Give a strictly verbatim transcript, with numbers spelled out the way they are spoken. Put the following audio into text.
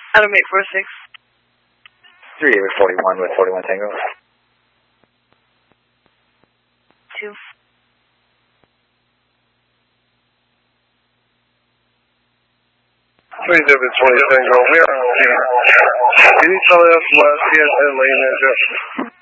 Adam eight four six. three eight forty-one with forty-one Tango. Two. twenty-seven twenty Tango. We are on Any Southwest West, yes, and lane engine.